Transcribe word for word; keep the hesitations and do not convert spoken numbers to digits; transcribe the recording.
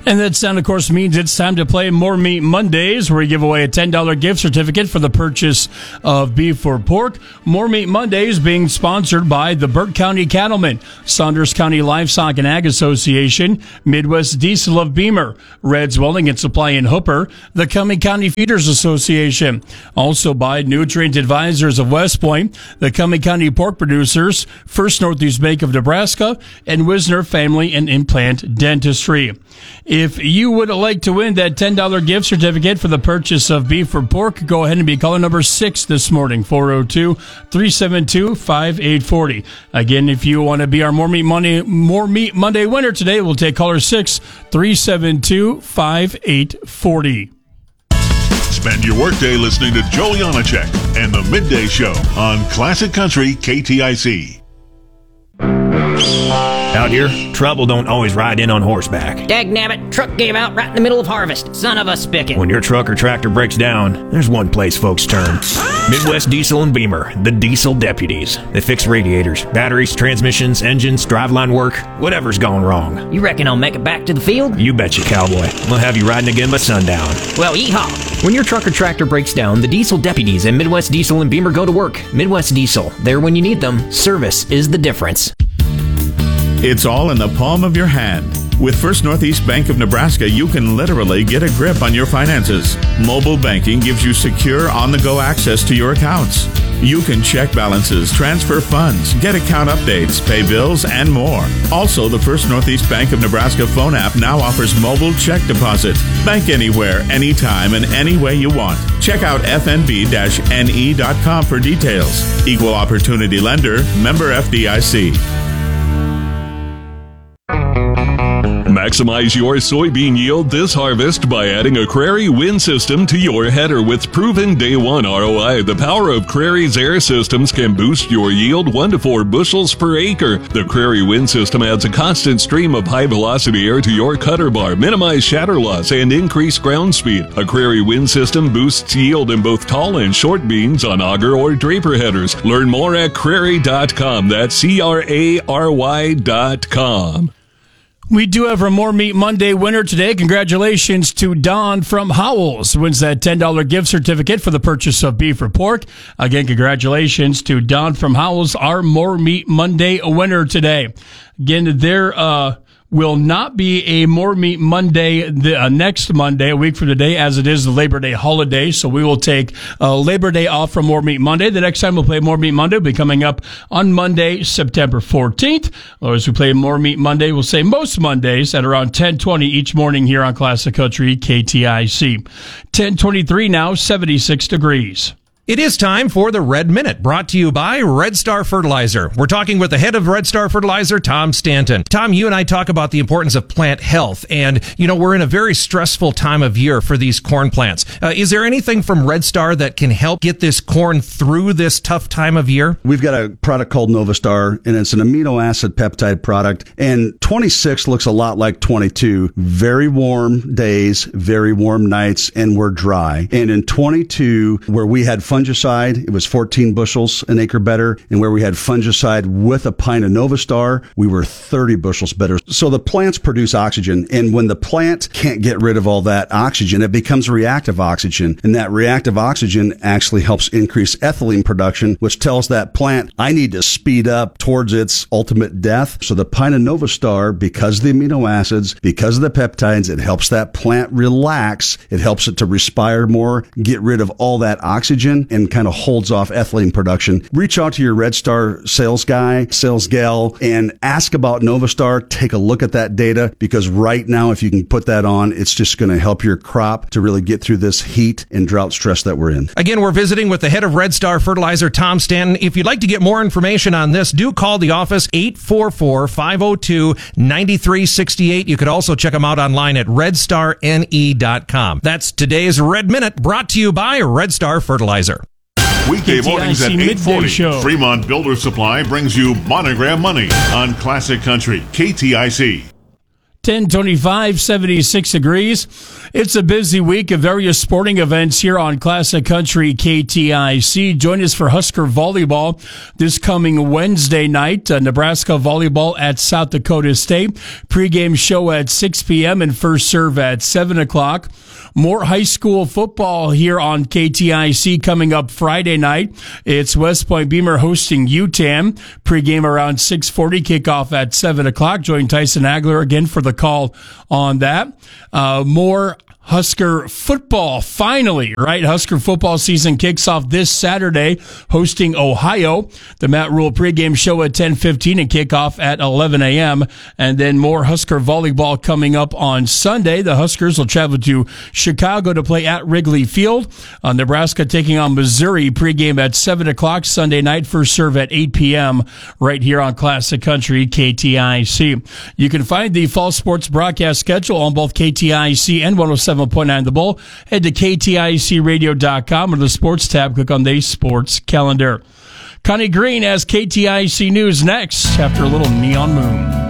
And that sound, of course, means it's time to play More Meat Mondays, where we give away a ten dollars gift certificate for the purchase of beef or pork. More Meat Mondays being sponsored by the Burke County Cattlemen, Saunders County Livestock and Ag Association, Midwest Diesel of Beamer, Red's Welding and Supply in Hooper, the Cumming County Feeders Association. Also by Nutrient Advisors of West Point, the Cumming County Pork Producers, First Northeast Bank of Nebraska, and Wisner Family and Implant Dentistry. If you would like to win that ten dollars gift certificate for the purchase of beef or pork, go ahead and be caller number six this morning, four oh two, three seven two, five eight four oh. Again, if you want to be our More Meat Monday, More Meat Monday winner today, we'll take caller six, three seven two, five eight four oh. Spend your workday listening to Joe Janacek and the Midday Show on Classic Country K T I C. Out here, trouble don't always ride in on horseback. Dagnabbit, truck gave out right in the middle of harvest. Son of a spigot. When your truck or tractor breaks down, there's one place folks turn. Midwest Diesel and Beamer, the Diesel Deputies. They fix radiators, batteries, transmissions, engines, driveline work, whatever's gone wrong. You reckon I'll make it back to the field? You betcha, cowboy. We'll have you riding again by sundown. Well, yeehaw. When your truck or tractor breaks down, the Diesel Deputies and Midwest Diesel and Beamer go to work. Midwest Diesel, there when you need them. Service is the difference. It's all in the palm of your hand. With First Northeast Bank of Nebraska, you can literally get a grip on your finances. Mobile banking gives you secure, on-the-go access to your accounts. You can check balances, transfer funds, get account updates, pay bills, and more. Also, the First Northeast Bank of Nebraska phone app now offers mobile check deposit. Bank anywhere, anytime, and any way you want. Check out f n b dash n e dot com for details. Equal Opportunity Lender, member F D I C. Maximize your soybean yield this harvest by adding a Crary wind system to your header with proven day one R O I. The power of Crary's air systems can boost your yield one to four bushels per acre. The Crary wind system adds a constant stream of high velocity air to your cutter bar, minimize shatter loss, and increase ground speed. A Crary wind system boosts yield in both tall and short beans on auger or draper headers. Learn more at crary dot com. That's C R A R Y dot com. We do have a More Meat Monday winner today. Congratulations to Don from Howells. Wins that ten dollars gift certificate for the purchase of beef or pork. Again, congratulations to Don from Howells, our More Meat Monday winner today. Again, there uh, will not be a More Meat Monday the, uh, next Monday, a week from today, as it is the Labor Day holiday. So we will take uh, Labor Day off from More Meat Monday. The next time we'll play More Meat Monday will be coming up on Monday, September fourteenth. Or as we play More Meat Monday, we'll say most Mondays at around ten twenty each morning here on Classic Country K T I C. ten twenty-three now, seventy-six degrees. It is time for the Red Minute, brought to you by Red Star Fertilizer. We're talking with the head of Red Star Fertilizer, Tom Stanton. Tom, you and I talk about the importance of plant health, and, you know, we're in a very stressful time of year for these corn plants. Uh, is there anything from Red Star that can help get this corn through this tough time of year? We've got a product called Novastar, and it's an amino acid peptide product, and twenty-six looks a lot like twenty-two. Very warm days, very warm nights, and we're dry. And in twenty-two, where we had fun fungicide, it was fourteen bushels an acre better. And where we had fungicide with a pint of Novastar, we were thirty bushels better. So the plants produce oxygen. And when the plant can't get rid of all that oxygen, it becomes reactive oxygen. And that reactive oxygen actually helps increase ethylene production, which tells that plant, I need to speed up towards its ultimate death. So the pint of Novastar, because of the amino acids, because of the peptides, it helps that plant relax. It helps it to respire more, get rid of all that oxygen, and kind of holds off ethylene production. Reach out to your Red Star sales guy, sales gal, and ask about Novastar. Take a look at that data, because right now, if you can put that on, it's just going to help your crop to really get through this heat and drought stress that we're in. Again, we're visiting with the head of Red Star Fertilizer, Tom Stanton. If you'd like to get more information on this, do call the office, eight four four, five oh two, nine three six eight. You could also check them out online at red star n e dot com. That's today's Red Minute, brought to you by Red Star Fertilizer. Weekday mornings at eight forty, Fremont Builder Supply brings you Monogram Money on Classic Country K T I C. ten twenty-five, seventy-six degrees. It's a busy week of various sporting events here on Classic Country K T I C. Join us for Husker Volleyball this coming Wednesday night. Uh, Nebraska Volleyball at South Dakota State. Pre-game show at six p.m. and first serve at seven o'clock. More high school football here on K T I C coming up Friday night. It's West Point Beamer hosting U T A M. Pre-game around six forty, kickoff at seven o'clock. Join Tyson Agler again for the call on that. Uh, more Husker football, finally, right? Husker football season kicks off this Saturday, hosting Ohio. The Matt Rule pregame show at ten fifteen and kickoff at eleven a.m. And then more Husker volleyball coming up on Sunday. The Huskers will travel to Chicago to play at Wrigley Field. Uh, Nebraska taking on Missouri, pregame at seven o'clock Sunday night, first serve at eight p.m. right here on Classic Country K T I C. You can find the fall sports broadcast schedule on both K T I C and one oh seven point nine The Bull. Head to K T I C radio dot com or the sports tab. Click on the sports calendar. Connie Green has K T I C News next after a little Neon Moon.